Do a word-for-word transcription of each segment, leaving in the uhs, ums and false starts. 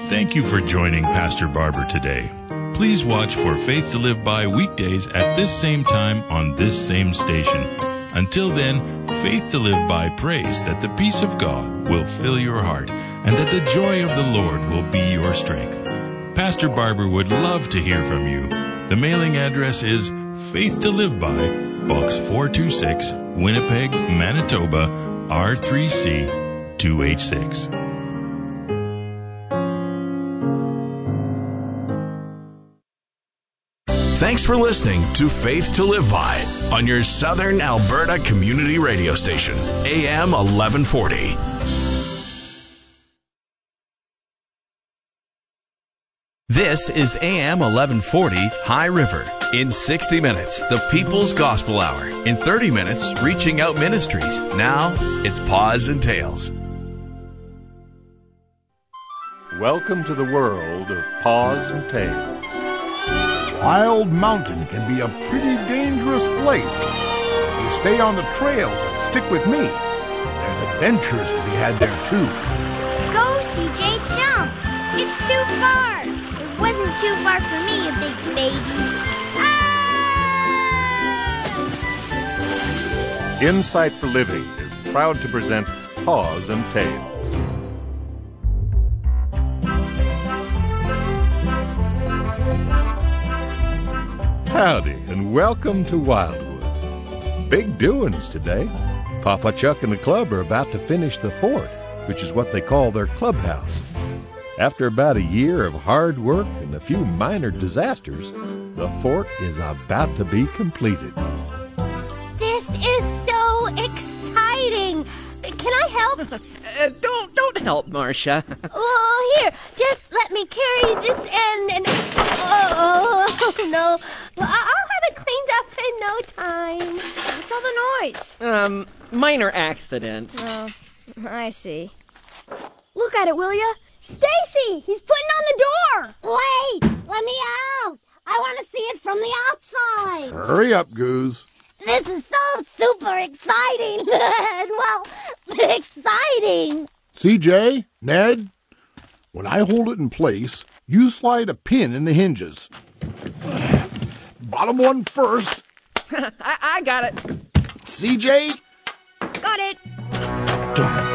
Thank you for joining Pastor Barber today. Please watch for Faith to Live By weekdays at this same time on this same station. Until then, Faith to Live By prays that the peace of God will fill your heart and that the joy of the Lord will be your strength. Pastor Barber would love to hear from you. The mailing address is Faith to Live By, Box four two six, Winnipeg, Manitoba, R three C two H six. Thanks for listening to Faith to Live By on your Southern Alberta Community Radio Station, A M eleven forty. This is A M eleven forty High River. In sixty minutes, the People's Gospel Hour. In thirty minutes, Reaching Out Ministries. Now, it's Paws and Tails. Welcome to the world of Paws and Tails. Wild Mountain can be a pretty dangerous place. If you stay on the trails and stick with me, there's adventures to be had there too. Go, C J, jump! It's too far! It wasn't too far for me, you big baby. Ah! Insight for Living is proud to present Paws and Tails. Howdy, and welcome to Wildwood. Big doings today. Papa Chuck and the club are about to finish the fort, which is what they call their clubhouse. After about a year of hard work and a few minor disasters, the fort is about to be completed. This is so exciting! Can I help? uh, don't don't help, Marcia. Oh, here, just let me carry this end and... Oh, oh no. Well, I'll have it cleaned up in no time. What's all the noise? Um, minor accident. Oh, I see. Look at it, will ya? Stacy! He's putting on the door! Wait! Let me out! I want to see it from the outside! Hurry up, Goose. This is so super exciting! Well, exciting! C J, Ned, when I hold it in place, you slide a pin in the hinges. Bottom one first. I, I got it. C J? Got it. Darn.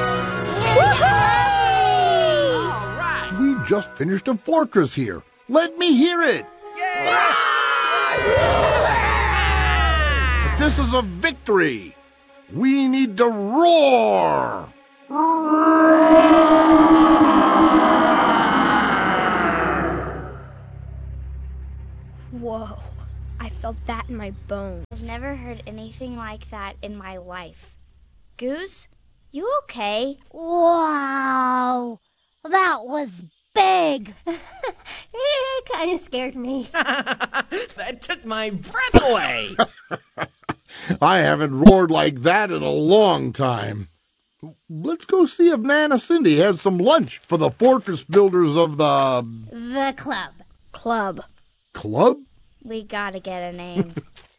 All right. We just finished a fortress here. Let me hear it. Yeah. But this is a victory. We need to roar. Whoa. I felt that in my bones. I've never heard anything like that in my life. Goose, you okay? Wow! That was big! It kind of scared me. That took my breath away. I haven't roared like that in a long time. Let's go see if Nana Cindy has some lunch for the fortress builders of the... The club. Club. Club? We gotta get a name.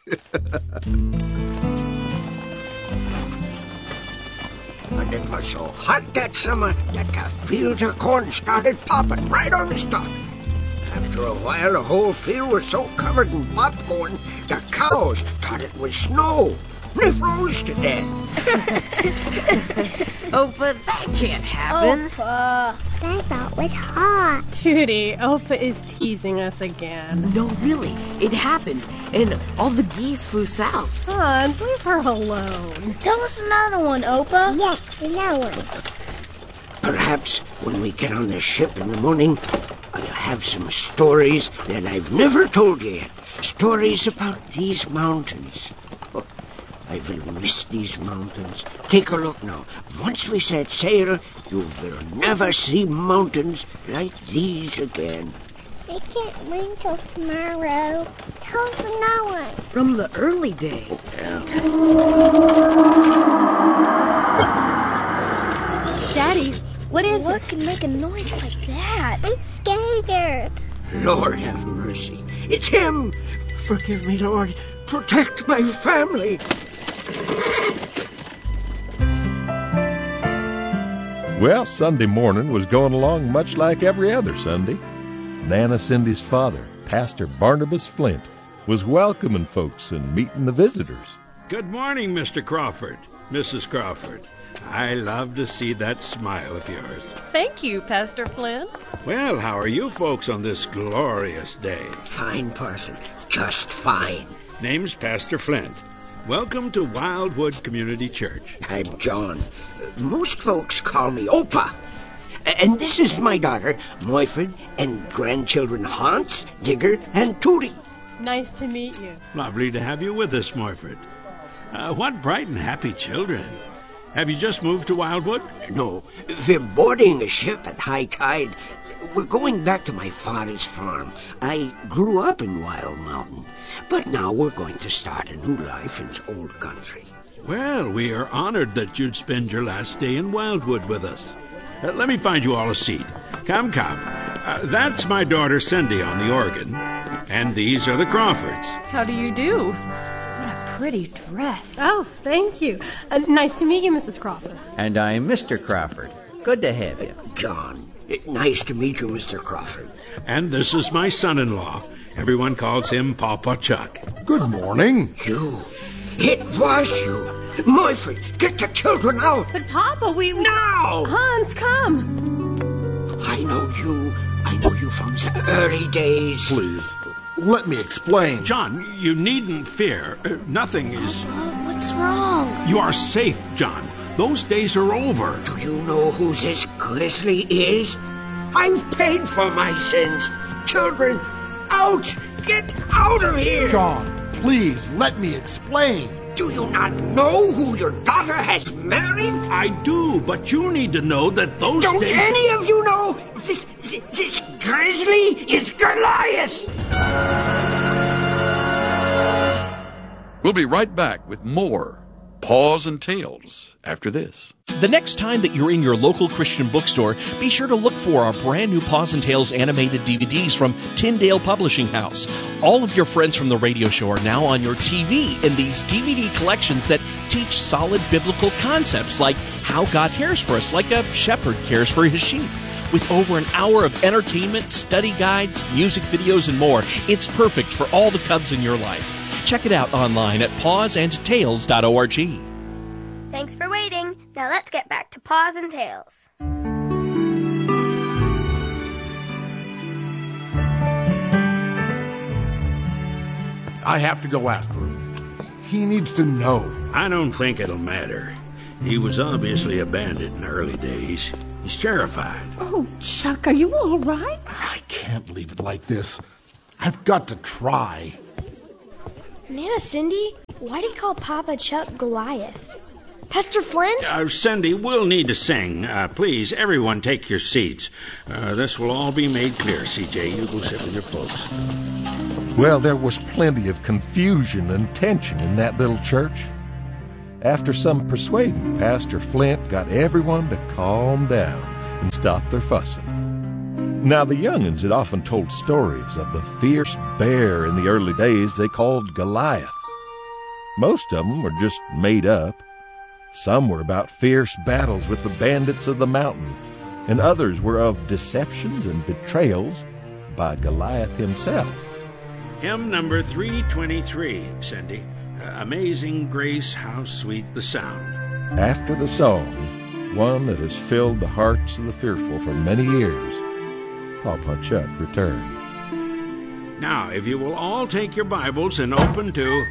And it was so hot that summer that the fields of corn started popping right on the stalk. After a while, the whole field was so covered in popcorn, the cows thought it was snow. They froze to death. Oh, but that can't happen. Opa. I thought it was hot. Tootie, Opa is teasing us again. No, really, it happened, and all the geese flew south. Hans, leave her alone. Tell us another one, Opa. Yes, another one. Perhaps when we get on the ship in the morning, I'll have some stories that I've never told you yet. Stories about these mountains. Oh, I will miss these mountains. Take a look now. Once we set sail, you will never see mountains like these again. I can't wait till tomorrow. Tell us another one. From the early days. Daddy, what is what it? What can make a noise like that? I'm scared. Lord have mercy. It's him. Forgive me, Lord. Protect my family. Well, Sunday morning was going along much like every other Sunday. Nana Cindy's father, Pastor Barnabas Flint, was welcoming folks and meeting the visitors. Good morning, Mister Crawford, Missus Crawford. I love to see that smile of yours. Thank you, Pastor Flint. Well, how are you folks on this glorious day? Fine, Parson. Just fine. Name's Pastor Flint. Welcome to Wildwood Community Church. I'm John. Most folks call me Opa. And this is my daughter, Moyford, and grandchildren Hans, Digger, and Tootie. Nice to meet you. Lovely to have you with us, Moyford. Uh, what bright and happy children. Have you just moved to Wildwood? No, we're boarding a ship at high tide. We're going back to my father's farm. I grew up in Wild Mountain, but now we're going to start a new life in the old country. Well, we are honored that you'd spend your last day in Wildwood with us. Uh, let me find you all a seat. Come, come. Uh, that's my daughter Cindy on the organ, and these are the Crawfords. How do you do? Pretty dress. Oh, thank you. Uh, nice to meet you, Missus Crawford. And I'm Mister Crawford. Good to have you. John, nice to meet you, Mister Crawford. And this is my son-in-law. Everyone calls him Papa Chuck. Good morning. You. It was you. Moyford, get the children out. But, Papa, we... Now! Hans, come. I know you. I know you from the early days. Please. Let me explain. John, you needn't fear. Uh, nothing is... What's wrong? You are safe, John. Those days are over. Do you know who this grizzly is? I've paid for my sins. Children, out! Get out of here! John, please, let me explain. Do you not know who your daughter has married? I do, but you need to know that those Don't days... any of you know this, this, this grizzly is Goliath? We'll be right back with more Paws and Tales after this. The next time that you're in your local Christian bookstore, be sure to look for our brand new Paws and Tales animated D V Ds from Tyndale Publishing House. All of your friends from the radio show are now on your T V in these D V D collections that teach solid biblical concepts like how God cares for us, like a shepherd cares for his sheep. With over an hour of entertainment, study guides, music videos, and more, it's perfect for all the cubs in your life. Check it out online at paws and tales dot org. Thanks for waiting. Now let's get back to Paws and Tales. I have to go after him. He needs to know. I don't think it'll matter. He was obviously a bandit in the early days. He's terrified. Oh, Chuck, are you all right? I can't leave it like this. I've got to try. Nana Cindy, why do you call Papa Chuck Goliath? Pastor Flint? Uh, Cindy, we'll need to sing. Uh, please, everyone take your seats. Uh, this will all be made clear. C J, you go sit with your folks. Well, there was plenty of confusion and tension in that little church. After some persuading, Pastor Flint got everyone to calm down and stop their fussing. Now, the young'uns had often told stories of the fierce bear in the early days they called Goliath. Most of them were just made up. Some were about fierce battles with the bandits of the mountain, and others were of deceptions and betrayals by Goliath himself. Hymn number three twenty-three, Cindy. Uh, Amazing Grace, how sweet the sound. After the song, one that has filled the hearts of the fearful for many years, Papa Chuck returned. Now, if you will all take your Bibles and open to...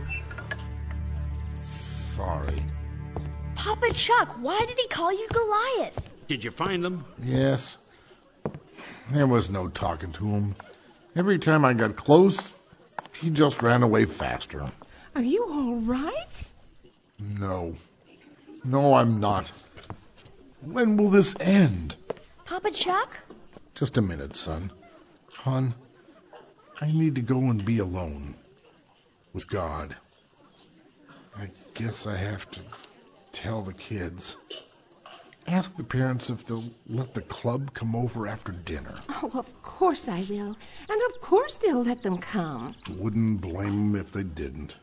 Sorry. Papa Chuck, why did he call you Goliath? Did you find them? Yes. There was no talking to him. Every time I got close, he just ran away faster. Are you all right? No. No, I'm not. When will this end? Papa Chuck? Just a minute, son. Hon, I need to go and be alone with God. I guess I have to tell the kids. Ask the parents if they'll let the club come over after dinner. Oh, of course I will. And of course they'll let them come. Wouldn't blame them if they didn't.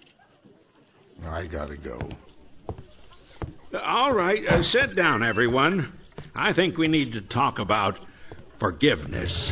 I gotta go. All right, uh, sit down, everyone. I think we need to talk about forgiveness.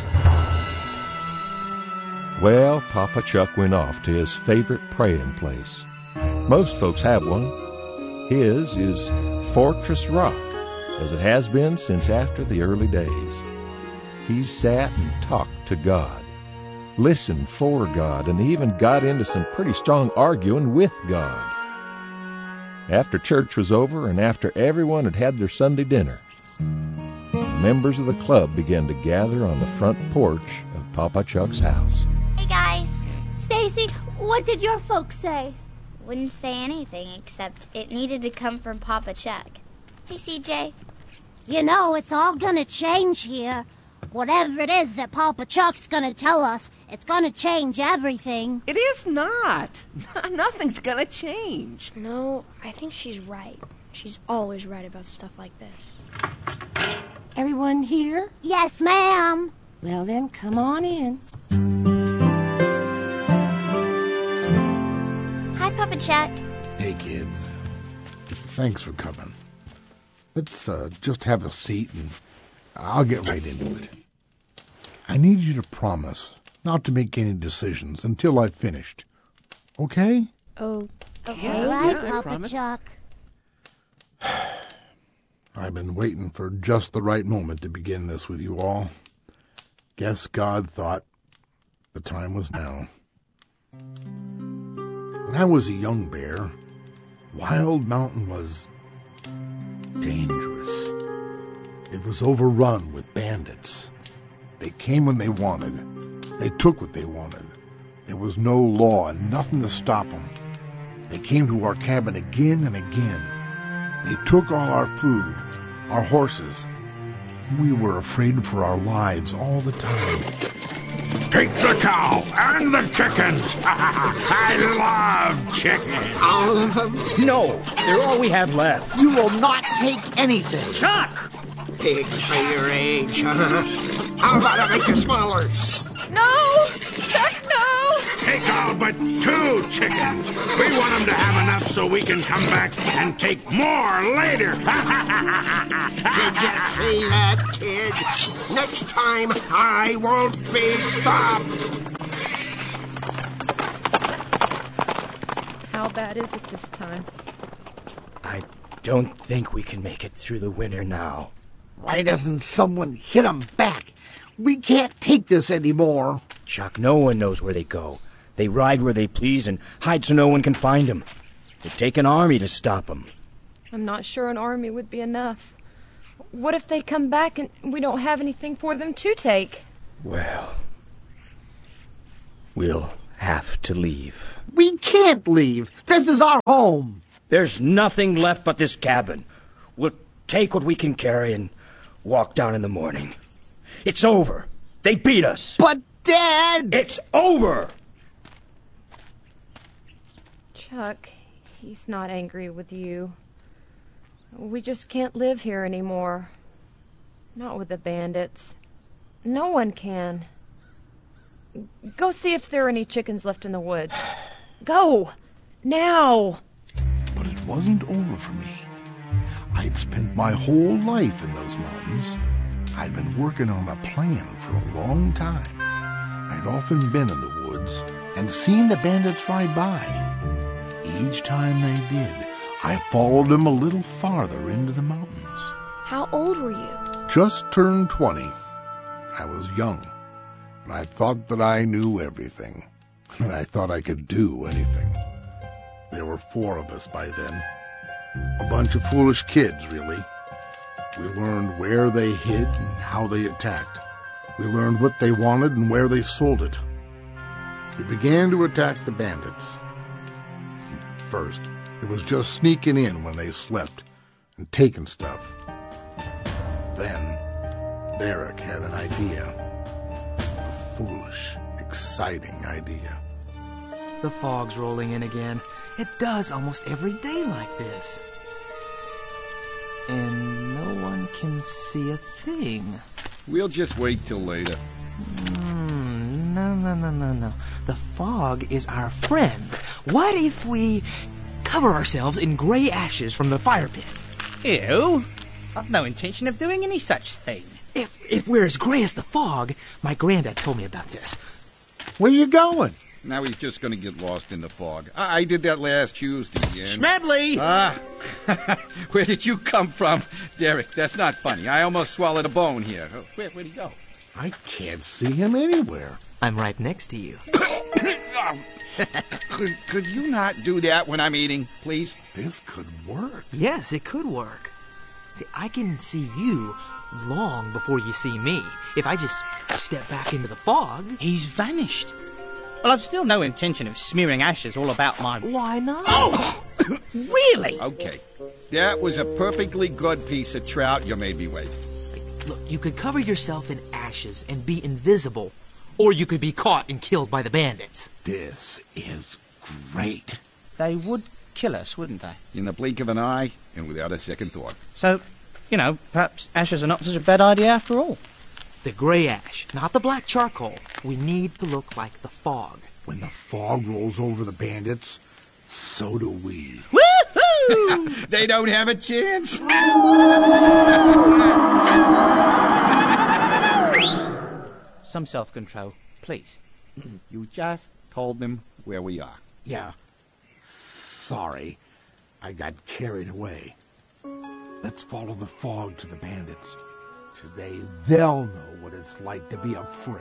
Well, Papa Chuck went off to his favorite praying place. Most folks have one. His is Fortress Rock, as it has been since after the early days. He sat and talked to God, listened for God, and even got into some pretty strong arguing with God. After church was over and after everyone had had their Sunday dinner, members of the club began to gather on the front porch of Papa Chuck's house. Hey, guys. Stacy, what did your folks say? Wouldn't say anything except it needed to come from Papa Chuck. Hey, C J. You know, it's all gonna change here. Whatever it is that Papa Chuck's gonna tell us, it's gonna change everything. It is not. Nothing's gonna change. No, I think she's right. She's always right about stuff like this. Everyone here? Yes, ma'am. Well, then, come on in. Hi, Papa Chuck. Hey, kids. Thanks for coming. Let's uh, just have a seat and I'll get right into it. I need you to promise not to make any decisions until I've finished. Okay? Oh, okay. All right, yeah, Papa Chuck. I've been waiting for just the right moment to begin this with you all. Guess God thought the time was now. When I was a young bear, Wild Mountain was dangerous. It was overrun with bandits. They came when they wanted. They took what they wanted. There was no law and nothing to stop them. They came to our cabin again and again. They took all our food, our horses. We were afraid for our lives all the time. Take the cow and the chickens. I love chickens. All of them? No, they're all we have left. You will not take anything. Chuck! Big for your age, huh? How about I make you smaller? No! Chuck, no! Take all but two chickens. We want them to have enough so we can come back and take more later. Did you see that, kid? Next time, I won't be stopped. How bad is it this time? I don't think we can make it through the winter now. Why doesn't someone hit them back? We can't take this anymore. Chuck, no one knows where they go. They ride where they please and hide so no one can find them. It'd take an army to stop them. I'm not sure an army would be enough. What if they come back and we don't have anything for them to take? Well, we'll have to leave. We can't leave. This is our home. There's nothing left but this cabin. We'll take what we can carry and walk down in the morning. It's over. They beat us. But, Dad! It's over! Chuck, he's not angry with you. We just can't live here anymore. Not with the bandits. No one can. Go see if there are any chickens left in the woods. Go! Now! But it wasn't over for me. I'd spent my whole life in those mountains. I'd been working on a plan for a long time. I'd often been in the woods and seen the bandits ride by. Each time they did, I followed them a little farther into the mountains. How old were you? Just turned twenty. I was young, and I thought that I knew everything, and I thought I could do anything. There were four of us by then. A bunch of foolish kids, really. We learned where they hid and how they attacked. We learned what they wanted and where they sold it. We began to attack the bandits. At first, it was just sneaking in when they slept and taking stuff. Then, Derek had an idea. A foolish, exciting idea. The fog's rolling in again. It does almost every day like this. And no one can see a thing. We'll just wait till later. Mm, no, no, no, no, no. The fog is our friend. What if we cover ourselves in gray ashes from the fire pit? Ew. I've no intention of doing any such thing. If if we're as gray as the fog, my granddad told me about this. Where you going? Now he's just going to get lost in the fog. I, I did that last Tuesday. And... Smedley! Ah, where did you come from, Derek? That's not funny. I almost swallowed a bone here. Where, where'd he go? I can't see him anywhere. I'm right next to you. could, could you not do that when I'm eating, please? This could work. Yes, it could work. See, I can see you long before you see me. If I just step back into the fog... He's vanished. Well, I've still no intention of smearing ashes all about my... Why not? Oh! Really? Okay. That was a perfectly good piece of trout you made me waste. Look, you could cover yourself in ashes and be invisible, or you could be caught and killed by the bandits. This is great. They would kill us, wouldn't they? In the blink of an eye and without a second thought. So, you know, perhaps ashes are not such a bad idea after all. The gray ash, not the black charcoal. We need to look like the fog. When the fog rolls over the bandits, so do we. Woohoo! They don't have a chance. Some self-control, please. You just told them where we are. Yeah. Sorry, I got carried away. Let's follow the fog to the bandits. Today they'll know what it's like to be afraid.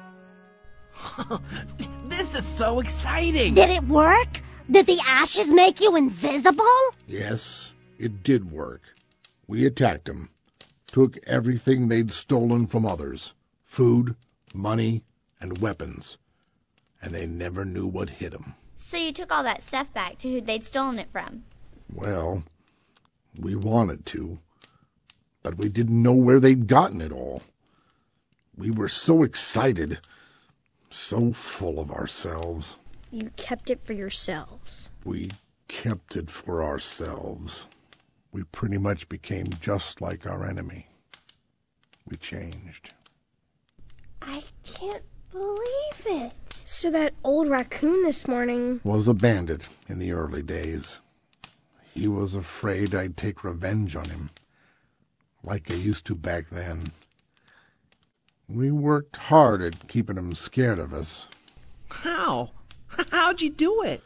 This is so exciting! Did it work? Did the ashes make you invisible? Yes, it did work. We attacked them, took everything they'd stolen from others, food, money, and weapons, and they never knew what hit them. So you took all that stuff back to who they'd stolen it from? Well, we wanted to, but we didn't know where they'd gotten it all. We were so excited, so full of ourselves. You kept it for yourselves. We kept it for ourselves. We pretty much became just like our enemy. We changed. I can't believe it. So that old raccoon this morning... was a bandit in the early days. He was afraid I'd take revenge on him, like I used to back then. We worked hard at keeping him scared of us. How? How'd you do it?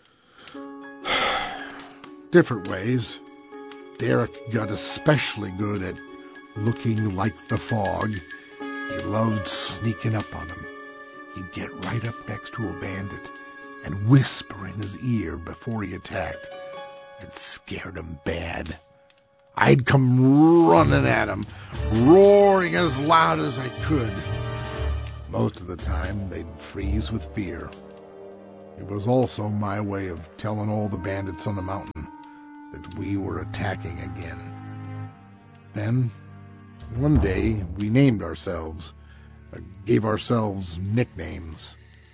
Different ways. Derek got especially good at looking like the fog. He loved sneaking up on him. He'd get right up next to a bandit and whisper in his ear before he attacked. It scared him bad. I'd come running at him, roaring as loud as I could. Most of the time, they'd freeze with fear. It was also my way of telling all the bandits on the mountain that we were attacking again. Then, one day, we named ourselves, uh, gave ourselves nicknames.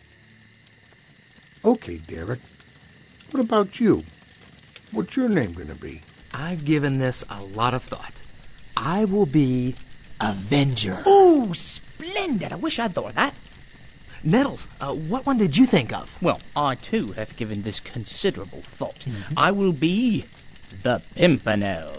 Okay, Derek, what about you? What's your name going to be? I've given this a lot of thought. I will be Avenger. Ooh, splendid! I wish I'd thought of that. Nettles, uh, what one did you think of? Well, I too have given this considerable thought. Mm-hmm. I will be the Pimpernel.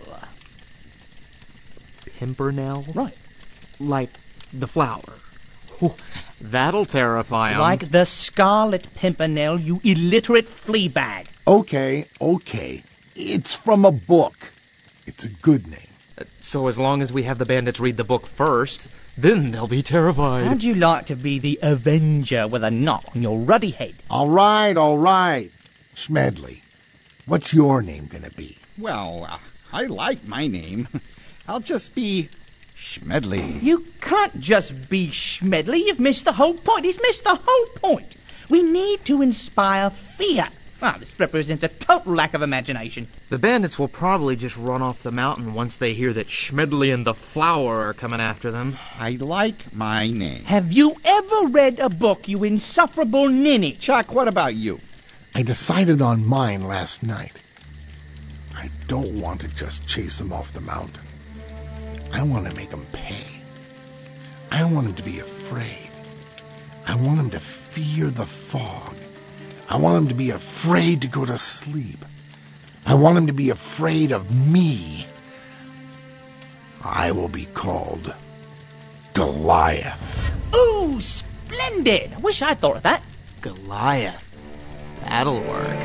Pimpernel? Right. Like the flower. Ooh, that'll terrify him. Like the Scarlet Pimpernel, you illiterate flea bag. Okay, okay. It's from a book. It's a good name. Uh, so as long as we have the bandits read the book first, then they'll be terrified. How'd you like to be the Avenger with a knot on your ruddy head? All right, all right. Smedley, what's your name gonna be? Well, uh, I like my name. I'll just be Smedley. You can't just be Smedley. You've missed the whole point. He's missed the whole point. We need to inspire fear. Ah, this represents a total lack of imagination. The bandits will probably just run off the mountain once they hear that Smedley and the Flower are coming after them. I like my name. Have you ever read a book, you insufferable ninny? Chuck, what about you? I decided on mine last night. I don't want to just chase him off the mountain. I want to make him pay. I want him to be afraid. I want him to fear the fog. I want him to be afraid to go to sleep. I want him to be afraid of me. I will be called Goliath. Ooh, splendid! I wish I'd thought of that. Goliath. That'll work.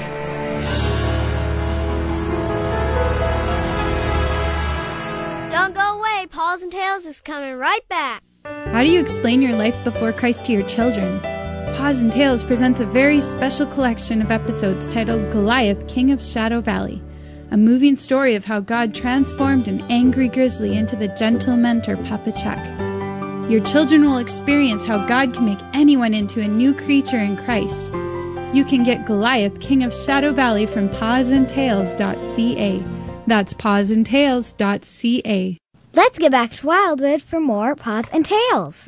Don't go away. Paws and Tails is coming right back. How do you explain your life before Christ to your children? Paws and Tails presents a very special collection of episodes titled Goliath, King of Shadow Valley, a moving story of how God transformed an angry grizzly into the gentle mentor Papa Chuck. Your children will experience how God can make anyone into a new creature in Christ. You can get Goliath, King of Shadow Valley from paws and tails dot c a. That's paws and tails dot c a. Let's get back to Wildwood for more Paws and Tails.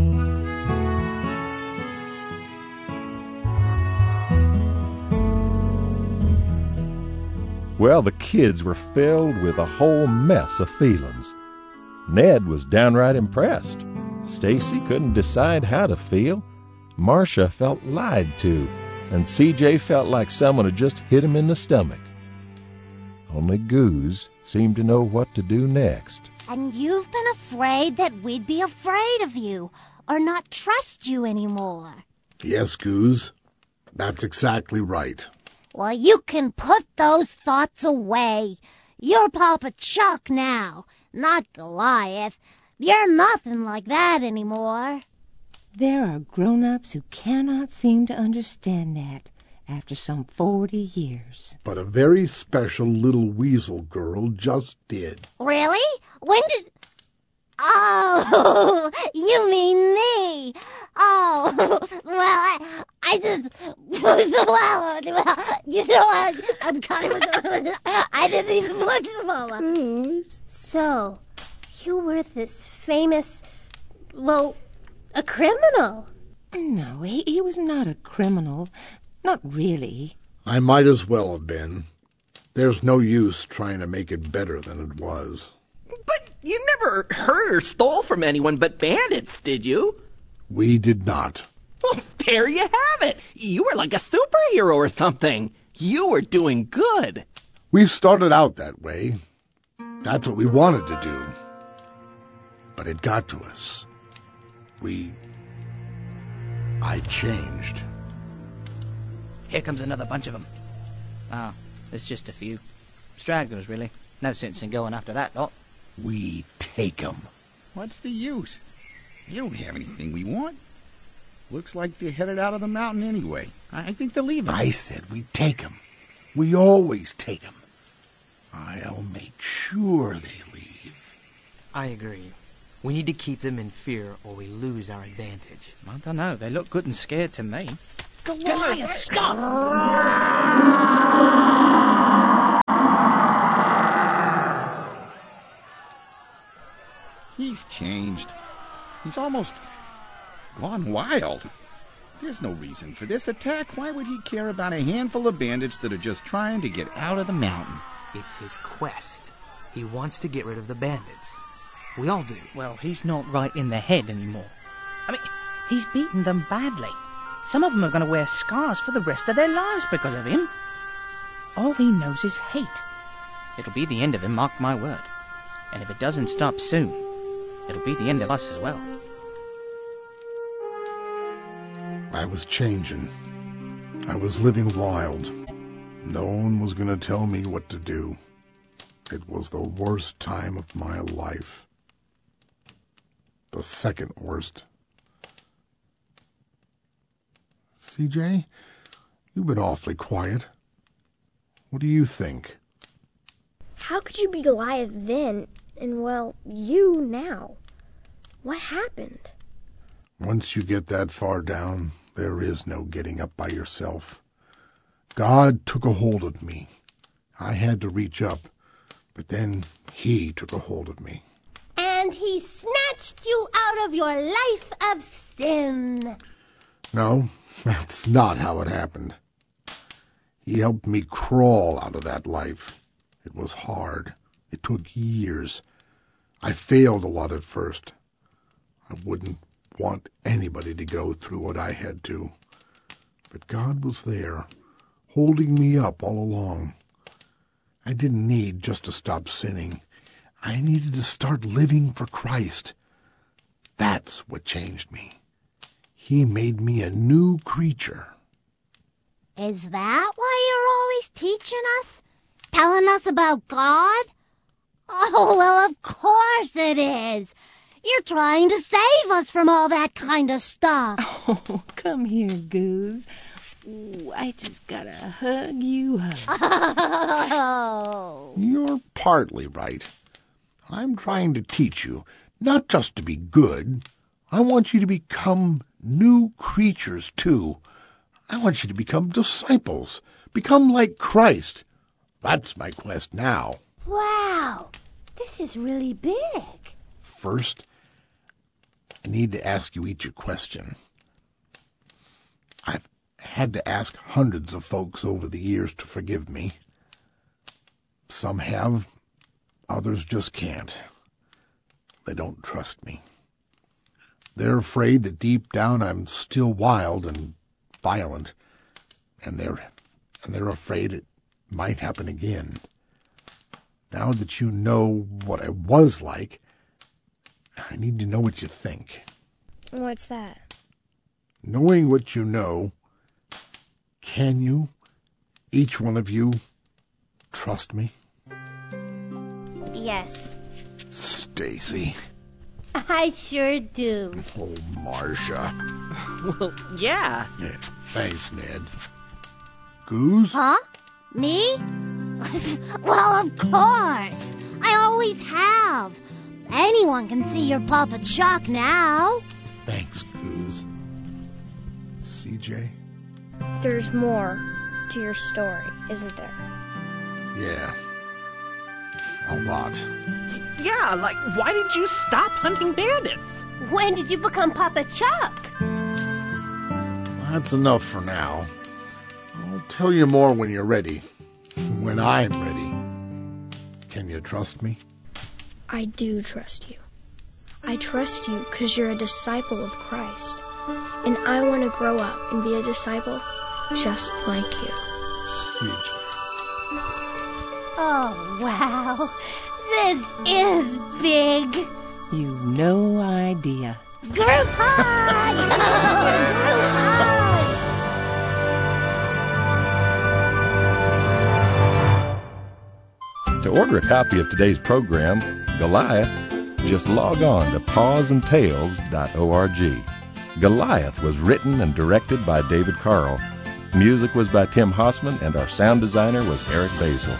Well, the kids were filled with a whole mess of feelings. Ned was downright impressed. Stacy couldn't decide how to feel. Marcia felt lied to, and C J felt like someone had just hit him in the stomach. Only Goose seemed to know what to do next. And you've been afraid that we'd be afraid of you, or not trust you anymore. Yes, Goose. That's exactly right. Well, you can put those thoughts away. You're Papa Chuck now, not Goliath. You're nothing like that anymore. There are grown-ups who cannot seem to understand that after some forty years. But a very special little weasel girl just did. Really? When did... Oh, you mean me. Oh, well, I, I just, well, you know, I, I'm kind of, I didn't even look smaller. Goose. So, you were this famous, well, a criminal. No, he, he was not a criminal. Not really. I might as well have been. There's no use trying to make it better than it was. But you never hurt or stole from anyone but bandits, did you? We did not. Well, there you have it. You were like a superhero or something. You were doing good. We started out that way. That's what we wanted to do. But it got to us. We... I changed. Here comes another bunch of them. Ah, there's just a few. Stragglers, really. No sense in going after that lot. We take 'em. What's the use? They don't have anything we want. Looks like they're headed out of the mountain anyway. I think they'll leave 'em. I said we take 'em. We always take 'em. I'll make sure they leave. I agree. We need to keep them in fear or we lose our advantage. I don't know. They look good and scared to me. Goliath, stop! He's changed. He's almost gone wild. There's no reason for this attack. Why would he care about a handful of bandits that are just trying to get out of the mountain? It's his quest. He wants to get rid of the bandits. We all do. Well, he's not right in the head anymore. I mean, he's beaten them badly. Some of them are going to wear scars for the rest of their lives because of him. All he knows is hate. It'll be the end of him, mark my word. And if it doesn't stop soon, it'll be the end of us as well. I was changing. I was living wild. No one was going to tell me what to do. It was the worst time of my life. The second worst. C J, you've been awfully quiet. What do you think? How could you be Goliath then, and, well, you now? What happened? Once you get that far down, there is no getting up by yourself. God took a hold of me. I had to reach up, but then he took a hold of me. And he snatched you out of your life of sin. No, that's not how it happened. He helped me crawl out of that life. It was hard. It took years. I failed a lot at first. I wouldn't want anybody to go through what I had to. But God was there, holding me up all along. I didn't need just to stop sinning. I needed to start living for Christ. That's what changed me. He made me a new creature. Is that why you're always teaching us? Telling us about God? Oh, well, of course it is. You're trying to save us from all that kind of stuff. Oh, come here, Goose. Ooh, I just gotta hug you up. Oh. You're partly right. I'm trying to teach you not just to be good. I want you to become new creatures, too. I want you to become disciples. Become like Christ. That's my quest now. Wow, this is really big. First, I need to ask you each a question. I've had to ask hundreds of folks over the years to forgive me. Some have, others just can't. They don't trust me. They're afraid that deep down I'm still wild and violent, and they're and they're afraid it might happen again. Now that you know what I was like, I need to know what you think. What's that? Knowing what you know, can you, each one of you, trust me? Yes. Stacy. I sure do. Oh, Marcia. Well, yeah. Yeah. Thanks, Ned. Goose? Huh? Me? Well, of course. I always have. Anyone can see your Papa Chuck now. Thanks, Goose. C J? There's more to your story, isn't there? Yeah. A lot. Yeah, like, why did you stop hunting bandits? When did you become Papa Chuck? That's enough for now. I'll tell you more when you're ready. When I'm ready. Can you trust me? I do trust you. I trust you because you're a disciple of Christ. And I want to grow up and be a disciple just like you. C J. Oh, wow. This is big. You've no idea. Group hug! Group hug! To order a copy of today's program, Goliath, just log on to paws and tales dot org. Goliath was written and directed by David Carl. Music was by Tim Hossman, and our sound designer was Eric Basil.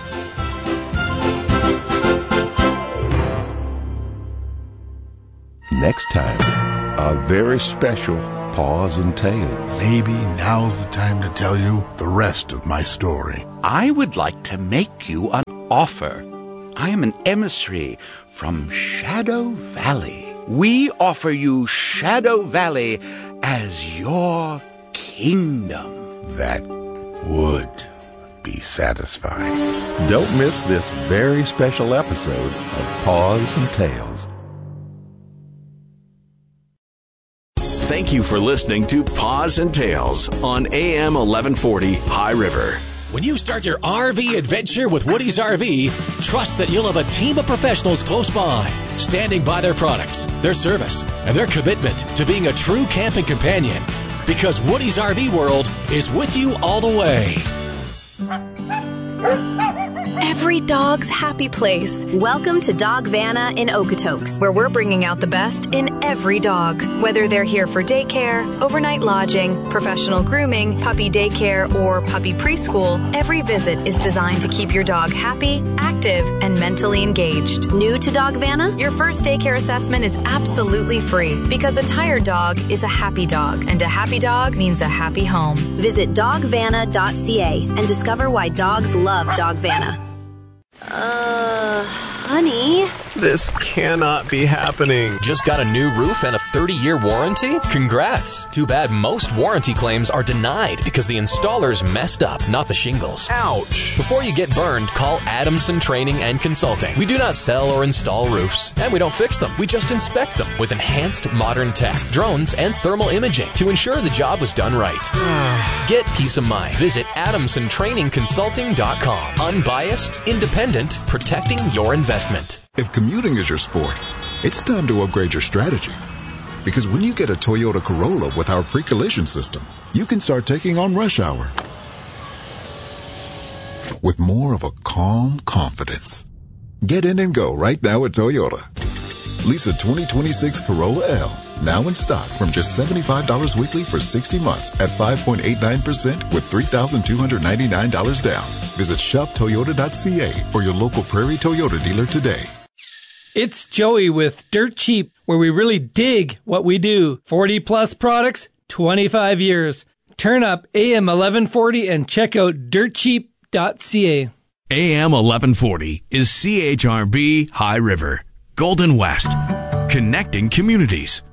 Next time, a very special Paws and Tales. Maybe now's the time to tell you the rest of my story. I would like to make you an offer. I am an emissary from Shadow Valley. We offer you Shadow Valley as your kingdom. That would be satisfying. Don't miss this very special episode of Paws and Tales. Thank you for listening to Paws and Tales on A M eleven forty High River. When you start your R V adventure with Woody's R V, trust that you'll have a team of professionals close by, standing by their products, their service, and their commitment to being a true camping companion. Because Woody's R V World is with you all the way. Every dog's happy place. Welcome to Dogvana in Okotoks, where we're bringing out the best in every dog. Whether they're here for daycare, overnight lodging, professional grooming, puppy daycare, or puppy preschool, every visit is designed to keep your dog happy, active, and mentally engaged. New to Dogvana? Your first daycare assessment is absolutely free because a tired dog is a happy dog, and a happy dog means a happy home. Visit dogvana dot c a and discover why dogs love Dogvana. Uh, honey. This cannot be happening. Just got a new roof and a thirty-year warranty? Congrats! Too bad most warranty claims are denied because the installers messed up, not the shingles. Ouch! Before you get burned, call Adamson Training and Consulting. We do not sell or install roofs, and we don't fix them. We just inspect them with enhanced modern tech, drones, and thermal imaging to ensure the job was done right. Get peace of mind. Visit adamson training consulting dot com. Unbiased, independent, protecting your investment. If commuting is your sport, it's time to upgrade your strategy. Because when you get a Toyota Corolla with our pre-collision system, you can start taking on rush hour with more of a calm confidence. Get in and go right now at Toyota. Lease a twenty twenty-six Corolla L, now in stock from just seventy-five dollars weekly for sixty months at five point eight nine percent with three thousand two hundred ninety-nine dollars down. Visit shop toyota dot c a or your local Prairie Toyota dealer today. It's Joey with Dirt Cheap, where we really dig what we do. forty plus products, twenty-five years. Turn up A M eleven forty and check out dirt cheap dot c a. A M eleven forty is C H R B High River, Golden West, connecting communities.